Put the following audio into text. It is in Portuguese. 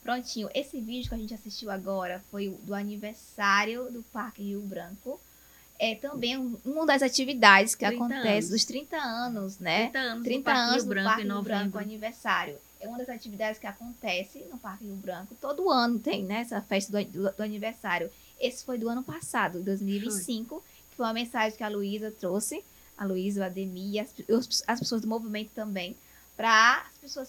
Prontinho. Esse vídeo que a gente assistiu agora foi do aniversário do Parque Rio Branco. É também uma das atividades que 30 acontece anos. dos 30 anos, né? 30 anos 30 do Parque anos Rio do Branco Parque em Rio Branco, novembro. aniversário. É uma das atividades que acontece no Parque Rio Branco. Todo ano tem, né? Essa festa do aniversário. Esse foi do ano passado, 2025, que foi uma mensagem que a Luísa trouxe. A Luísa, o Ademir e as pessoas do movimento também, para as pessoas